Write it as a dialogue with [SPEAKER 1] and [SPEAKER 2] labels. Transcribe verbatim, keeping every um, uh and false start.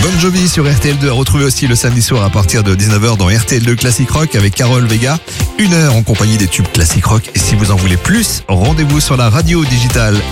[SPEAKER 1] Bon Jovi sur R T L deux à retrouver aussi le samedi soir à partir de dix-neuf heures dans R T L deux Classic Rock avec Carole Vega. Une heure en compagnie des tubes Classic Rock. Et si vous en voulez plus, rendez-vous sur la radio digitale